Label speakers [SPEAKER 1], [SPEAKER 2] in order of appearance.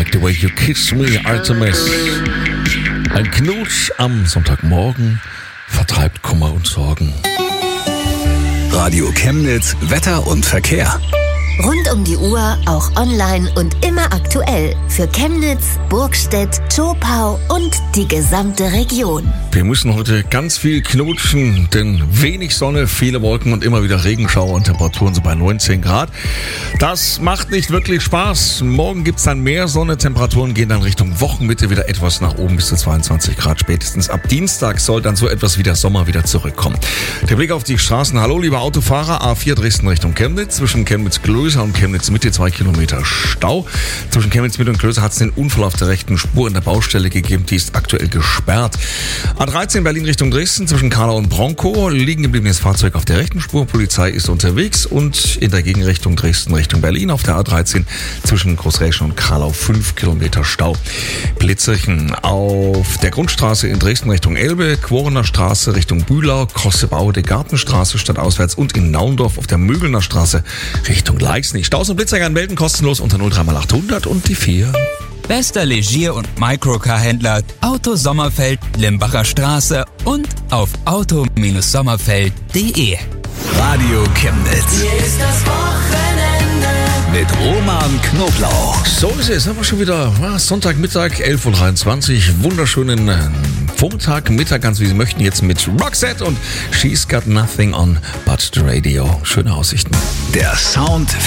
[SPEAKER 1] Like the way you kiss me, Artemis. Ein Knutsch am Sonntagmorgen vertreibt Kummer und Sorgen.
[SPEAKER 2] Radio Chemnitz, Wetter und Verkehr.
[SPEAKER 3] Rund um die Uhr, auch online und immer aktuell. Für Chemnitz, Burgstedt, Zschopau und die gesamte Region.
[SPEAKER 1] Wir müssen heute ganz viel knutschen, denn wenig Sonne, viele Wolken und immer wieder Regenschauer und Temperaturen so bei 19 Grad. Das macht nicht wirklich Spaß. Morgen gibt's dann mehr Sonne, Temperaturen gehen dann Richtung Wochenmitte wieder etwas nach oben bis zu 22 Grad. Spätestens ab Dienstag soll dann so etwas wie der Sommer wieder zurückkommen. Der Blick auf die Straßen. Hallo, liebe Autofahrer. A4 Dresden Richtung Chemnitz. Zwischen Chemnitz-Klöser und Chemnitz-Mitte 2 Kilometer Stau. Zwischen Chemnitz-Mitte und Klöser hat es den Unfall auf der rechten Spur in der Baustelle gegeben. Die ist aktuell gesperrt. A13 Berlin Richtung Dresden. Zwischen Karlau und Bronkow liegen gebliebenes Fahrzeug auf der rechten Spur. Polizei ist unterwegs und in der Gegenrichtung Dresden Richtung Berlin auf der A13 zwischen Großräschen und Karlau 5 Kilometer Stau. Blitzerchen auf der Grundstraße in Dresden Richtung Elbe, Quorener Straße Richtung Bühlau, Kossebaude, Gartenstraße stadtauswärts und in Naundorf auf der Mögelner Straße Richtung Leixnich. Staus und Blitzer melden kostenlos unter 03x800 und die 4.
[SPEAKER 4] Bester Legier- und Microcar-Händler Auto Sommerfeld, Limbacher Straße und auf auto-sommerfeld.de.
[SPEAKER 2] Radio Chemnitz.
[SPEAKER 5] Hier ist das Wochenende.
[SPEAKER 2] Mit Roman Knoblauch.
[SPEAKER 1] So ist es, aber schon wieder Sonntagmittag, 11.23 Uhr. Wunderschönen Vormittag, Mittag, ganz wie Sie möchten. Jetzt mit Roxette und She's Got Nothing on But the Radio. Schöne Aussichten.
[SPEAKER 2] Der Sound